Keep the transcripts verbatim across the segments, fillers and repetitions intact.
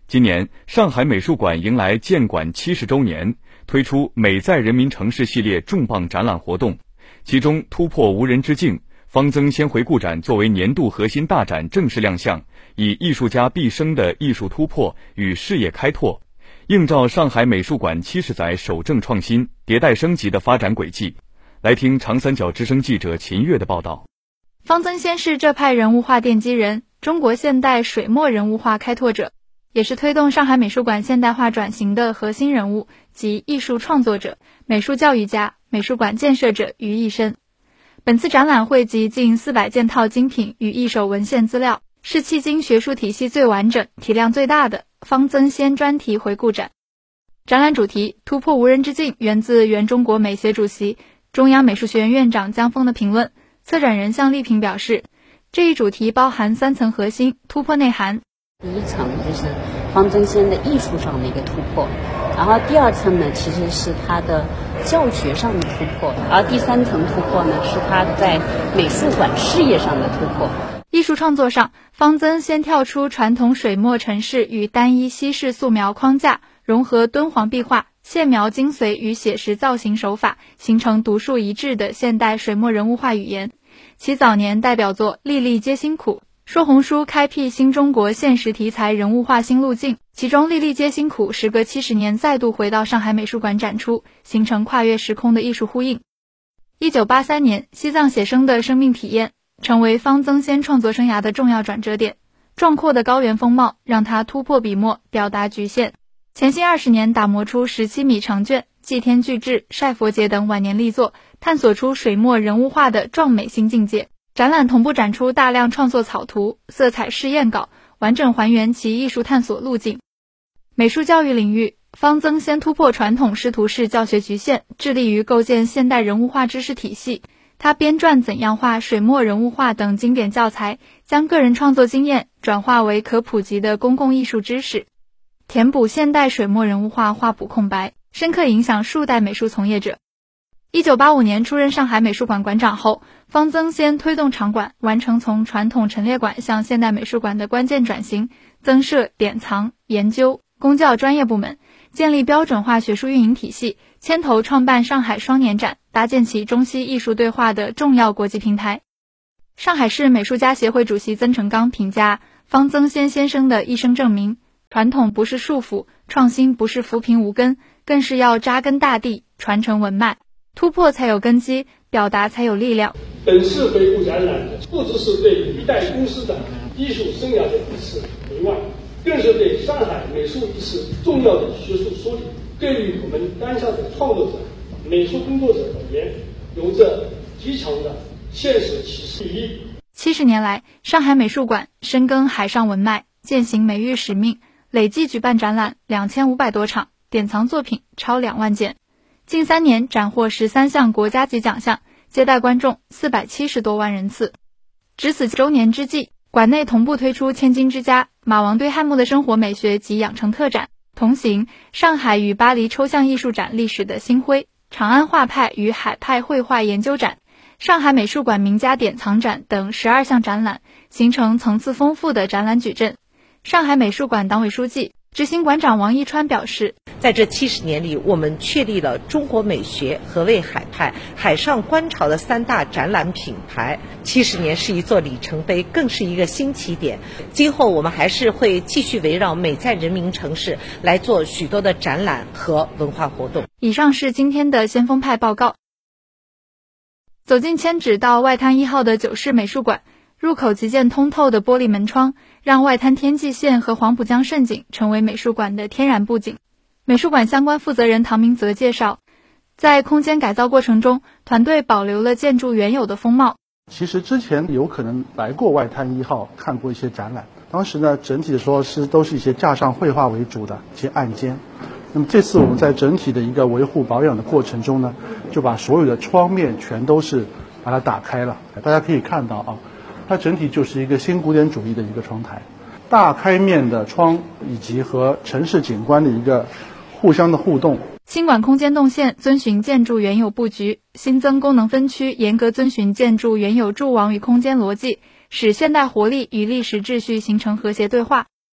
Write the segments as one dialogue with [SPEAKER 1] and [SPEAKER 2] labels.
[SPEAKER 1] 今年，上海美术馆迎来建馆七十周年，推出美在人民城市系列重磅展览活动，其中突破无人之境方曾先回顾展作为年度核心大展正式亮相，以艺术家毕生的艺术突破与事业开拓，映照上海美术馆七十载守正创新、迭代升级的发展轨迹。来听长三角之声记者秦月的报道。
[SPEAKER 2] 方曾先是这派人物画奠基人，中国现代水墨人物画开拓者，也是推动上海美术馆现代化转型的核心人物及艺术创作者、美术教育家、美术馆建设者于一身。本次展览汇集近四百件套精品与一手文献资料，是迄今学术体系最完整、体量最大的方曾先专题回顾展。展览主题突破无人之境源自原中国美协主席、中央美术学院院长江峰的评论。策展人向丽萍表示，这一主题包含三层核心，突破内涵。
[SPEAKER 3] 第一层就是方曾先的艺术上的一个突破，然后第二层呢其实是他的教学上的突破，而第三层突破呢是他在美术馆事业上的突破。
[SPEAKER 2] 艺术创作上，方曾先跳出传统水墨程式与单一西式素描框架，融合敦煌壁画、线描精髓与写实造型手法，形成独树一帜的现代水墨人物画语言。其早年代表作《粒粒皆辛苦》，说红书开辟新中国现实题材人物画新路径，其中《粒粒皆辛苦》时隔七十年再度回到上海美术馆展出，形成跨越时空的艺术呼应。一九八三年，西藏写生的生命体验成为方曾先创作生涯的重要转折点，壮阔的高原风貌让他突破笔墨，表达局限。前新二十年打磨出十七米长卷、祭天巨制、晒佛节等晚年力作，探索出水墨人物画的壮美新境界。展览同步展出大量创作草图、色彩试验稿，完整还原其艺术探索路径。美术教育领域，方曾先突破传统师徒式教学局限，致力于构建现代人物画知识体系。他编撰怎样画水墨人物画等经典教材，将个人创作经验转化为可普及的公共艺术知识，填补现代水墨人物画画补空白，深刻影响数代美术从业者。一九八五年出任上海美术馆馆长后，方曾先推动场馆完成从传统陈列馆向现代美术馆的关键转型，增设典藏、研究、公教专业部门，建立标准化学术运营体系，牵头创办上海双年展，搭建起中西艺术对话的重要国际平台。上海市美术家协会主席曾成刚评价方曾先先生的一生证明，传统不是束缚，创新不是浮萍无根，更是要扎根大地，传承文脉，突破才有根基，表达才有力量。
[SPEAKER 4] 本次回顾展览不只是对一代宗师的艺术生涯的一次回望，更是对上海美术一次重要的学术梳理，对于我们当下的创作者、美术工作者而言，有着极强的现实启示意义。
[SPEAKER 2] 七十年来，上海美术馆深耕海上文脉，践行美育使命，累计举办展览两千五百多场，典藏作品超两万件。近三年斩获十三项国家级奖项，接待观众四百七十多万人次。值此周年之际，馆内同步推出千金之家、马王堆汉墓的生活美学及养成特展，同行上海与巴黎抽象艺术展历史的星辉、长安画派与海派绘画研究展、上海美术馆名家典藏展等十二项展览，形成层次丰富的展览矩阵。上海美术馆党委书记、执行馆长王一川表示，
[SPEAKER 5] 在这七十年里，我们确立了中国美学、何谓海派、海上观潮的三大展览品牌。七十年是一座里程碑，更是一个新起点。今后我们还是会继续围绕美在人民城市来做许多的展览和文化活动。
[SPEAKER 2] 以上是今天的先锋派报告。走进千指到外滩一号的九市美术馆，入口即见通透的玻璃门窗，让外滩天际线和黄浦江胜景成为美术馆的天然布景。美术馆相关负责人唐明泽介绍，在空间改造过程中，团队保留了建筑原有的风貌。
[SPEAKER 6] 其实之前有可能来过外滩一号，看过一些展览，当时呢整体说是都是一些架上绘画为主的一些暗间。那么这次我们在整体的一个维护保养的过程中呢，就把所有的窗面全都是把它打开了。大家可以看到啊，它整体就是一个新古典主义的一个窗台，大开面的窗以及和城市景观的一个互相的互动。
[SPEAKER 2] 新馆空间动线遵循建筑原有布局，新增功能分区，严格遵循建筑原有柱网与空间逻辑，使现代活力与历史秩序形成和谐对话。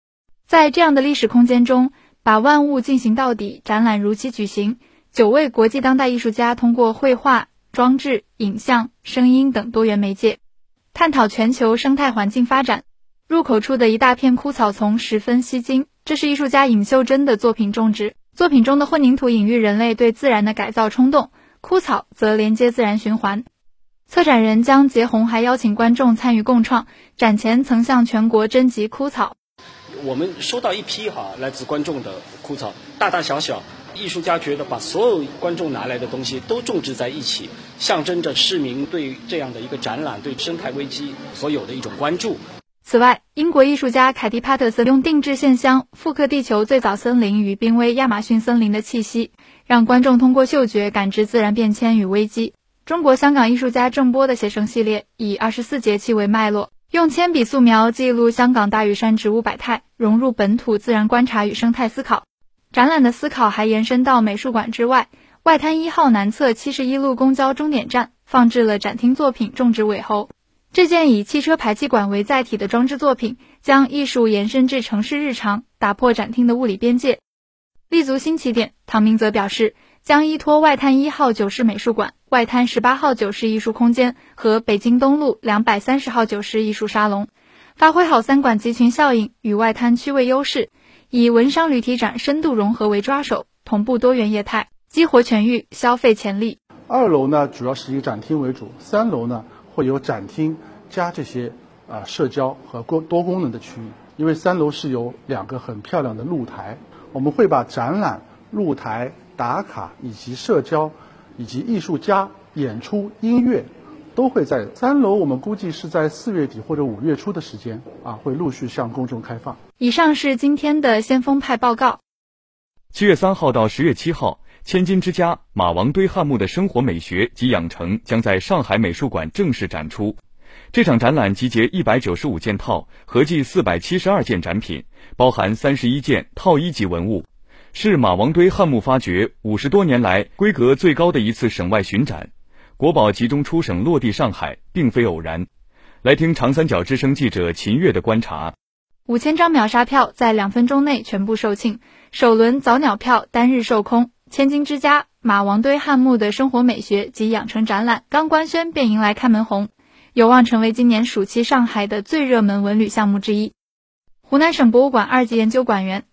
[SPEAKER 2] 在这样的历史空间中，把万物进行到底展览如期举行，九位国际当代艺术家通过绘画、装置、影像、声音等多元媒介，探讨全球生态环境发展。入口处的一大片枯草丛十分吸睛，这是艺术家尹秀珍的作品种植。作品中的混凝土隐喻人类对自然的改造冲动，枯草则连接自然循环。策展人江杰宏还邀请观众参与共创，展前曾向全国征集枯草。
[SPEAKER 7] 我们收到一批哈来自观众的枯草，大大小小，艺术家觉得把所有观众拿来的东西都种植在一起，象征着市民对这样的一个展览对生态危机所有的一种关注。
[SPEAKER 2] 此外，英国艺术家凯蒂·帕特森用定制线香复刻地球最早森林与濒危亚马逊森林的气息，让观众通过嗅觉感知自然变迁与危机。中国香港艺术家郑波的写生系列以二十四节气为脉络，用铅笔素描记录香港大屿山植物百态，融入本土自然观察与生态思考。展览的思考还延伸到美术馆之外，外滩一号南侧七十一路公交终点站放置了展厅作品《种植尾猴》。这件以汽车排气管为载体的装置作品，将艺术延伸至城市日常，打破展厅的物理边界。立足新起点，唐明则表示，将依托外滩一号九室美术馆、外滩十八号九室艺术空间和北京东路两百三十号九室艺术沙龙，发挥好三馆集群效应与外滩区位优势，以文商旅体展深度融合为抓手，同步多元业态，激活全域消费潜力。
[SPEAKER 6] 二楼呢，主要是以展厅为主，三楼呢会有展厅加这些啊、呃、社交和多功能的区域。因为三楼是有两个很漂亮的露台，我们会把展览、露台、打卡以及社交以及艺术家演出、音乐都会在三楼。我们估计是在四月底或者五月初的时间啊，会陆续向公众开放。
[SPEAKER 2] 以上是今天的先锋派报告。
[SPEAKER 1] 七月三号到十月七号，千金之家马王堆汉墓的生活美学及养成将在上海美术馆正式展出。这场展览集结一百九十五件套，合计四百七十二件展品，包含三十一件套一级文物，是马王堆汉墓发掘五十多年来规格最高的一次省外巡展。国宝集中出省落地上海，并非偶然。来听长三角之声记者秦月的观察。
[SPEAKER 2] 五千张秒杀票在两分钟内全部售罄，首轮早鸟票单日售空。千金之家马王堆汉墓的生活美学及养成展览刚官宣便迎来开门红，有望成为今年暑期上海的最热门文旅项目之一。湖南省博物馆二级研究馆员、